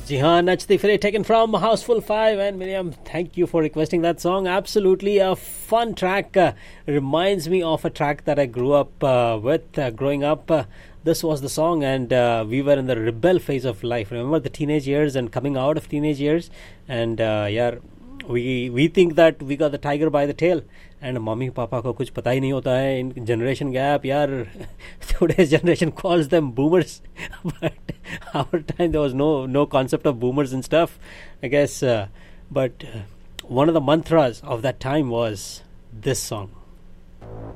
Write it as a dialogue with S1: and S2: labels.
S1: जी हाँ, नचती फिरे taken from Houseful 5 and Miriam, thank you for requesting that song. Absolutely a fun track. Reminds me of a track that I grew up with growing up. This was the song and we were in the rebel phase of life. Remember the teenage years and coming out of teenage years and yeah, we think that we got the tiger by the tail and mummy papa को कुछ पता ही नहीं होता है in generation gap यार. Today's generation calls them boomers but our time there was no concept of boomers and stuff I guess but one of the mantras of that time was this song.